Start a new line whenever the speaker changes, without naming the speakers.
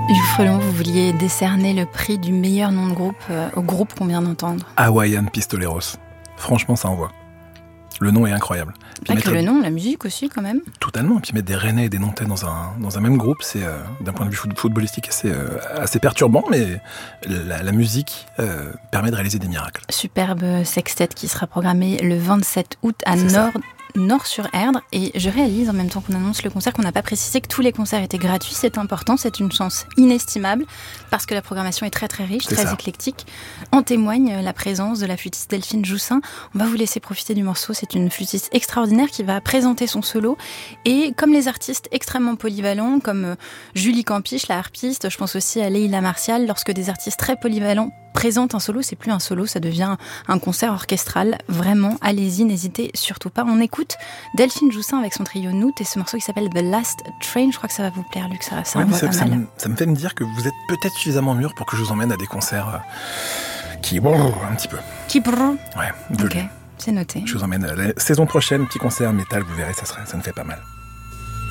Hugues Frelon, vous vouliez décerner le prix du meilleur nom de groupe au groupe qu'on vient d'entendre.
Hawaiian Pistoleros. Franchement, ça envoie. Le nom est incroyable.
Pas que le nom, la musique aussi quand même.
Totalement. Puis mettre des Rennais et des Nantais dans un même groupe, c'est d'un point de vue footballistique assez perturbant, mais la musique permet de réaliser des miracles.
Superbe sextet qui sera programmé le 27 août à Nord-sur-Erdre. Et je réalise en même temps qu'on annonce le concert qu'on n'a pas précisé que tous les concerts étaient gratuits. C'est important, c'est une chance inestimable parce que la programmation est très très riche, très éclectique. En témoigne la présence de la flûtiste Delphine Joussin. On va vous laisser profiter du morceau. C'est une flûtiste extraordinaire qui va présenter son solo. Et comme les artistes extrêmement polyvalents, comme Julie Campiche, la harpiste, je pense aussi à Leïla Martial, lorsque des artistes très polyvalents présentent un solo, c'est plus un solo, ça devient un concert orchestral. Vraiment, allez-y, n'hésitez surtout pas. On écoute Delphine Joussin avec son trio Noot et ce morceau qui s'appelle The Last Train. Je crois que ça va vous plaire, Luc, ça envoie pas mal.
Ça me fait me dire que vous êtes peut-être suffisamment mûr pour que je vous emmène à des concerts qui brrrent un petit peu.
Qui brrrent ?
Ouais,
ok, c'est noté.
Je vous emmène la saison prochaine, petit concert métal, vous verrez, ça ne fait pas mal.